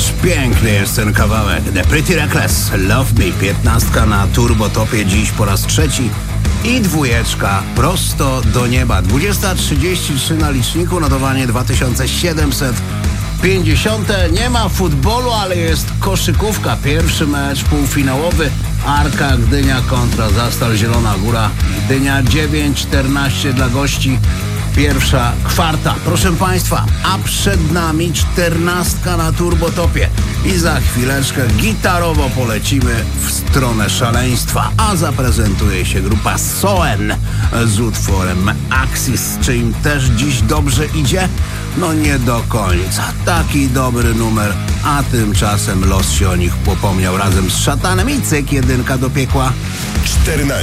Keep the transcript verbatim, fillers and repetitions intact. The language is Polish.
piękny jest ten kawałek. The Pretty Reckless, Love Me. Piętnastka na Turbotopie dziś po raz trzeci i dwójeczka prosto do nieba. dwudziesta trzydzieści trzy na liczniku, notowanie dwa tysiące siedemset pięćdziesiąte. Nie ma futbolu, ale jest koszykówka. Pierwszy mecz półfinałowy. Arka Gdynia kontra Zastal Zielona Góra. Gdynia dziewięć czternaście dla gości. Pierwsza kwarta, proszę Państwa, a przed nami czternastka na Turbotopie i za chwileczkę gitarowo polecimy w stronę szaleństwa, a zaprezentuje się grupa Soen z utworem Axis. Czy im też dziś dobrze idzie? No nie do końca. Taki dobry numer, a tymczasem los się o nich popomniał razem z Szatanem i cyk, jedynka do piekła. czternaście